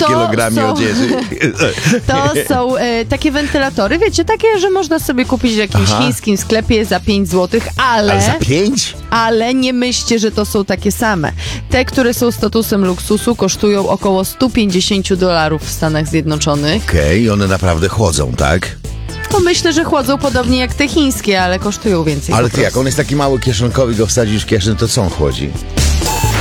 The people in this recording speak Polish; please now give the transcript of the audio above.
kilogramie odzieży. To są takie wentylatory, wiecie, takie, że można sobie kupić w jakimś chińskim sklepie za 5 zł, ale za 5? Ale nie myślcie, że to są takie same. Te, które są statusem luksusu, kosztują około $150 w Stanach Zjednoczonych. Okej, one naprawdę chłodzą, tak? To myślę, że chłodzą podobnie jak te chińskie, ale kosztują więcej. Ale ty jak on jest taki mały kieszonkowy, go wsadzisz w kieszeń, to co on chłodzi?